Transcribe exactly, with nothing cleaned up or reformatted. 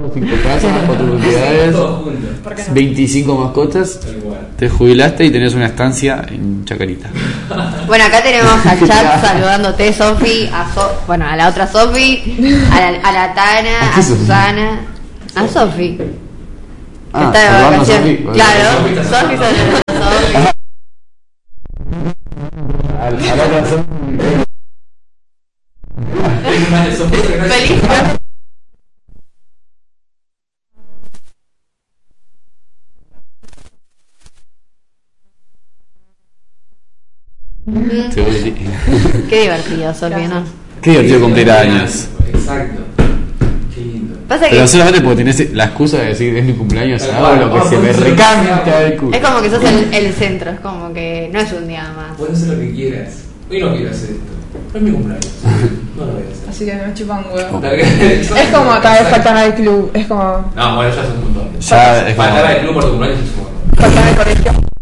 cinco casas, cuatro propiedades, veinticinco mascotas, te jubilaste y tenés una estancia en Chacarita. Bueno, acá tenemos al chat saludándote, Sofi, a so, bueno, a la otra Sofi, a la, a la Tana, a Susana, a Sofi. Ah, está de vacaciones. Claro, Sofi, Sofi saludando a Sofi. A la otra Sofi. Feliz. Qué divertido, Sofi, ¿no? Qué divertido cumplir años. Exacto. Qué lindo. Pasa Pero que solamente porque tenés la excusa de decir es mi cumpleaños, hago lo que se me recanta el culo. es como que sos el, el centro, es como que no es un día más. Puedes hacer lo que quieras. Hoy no quiero hacer esto. No es mi cumpleaños. No lo voy a hacer. Así que me chupan huevo. Está bien. Es como cada vez faltan al club. Es como No, bueno, ya es un montón. Ya es como- Faltar al club por tu cumpleaños es un montón. faltar al colegio.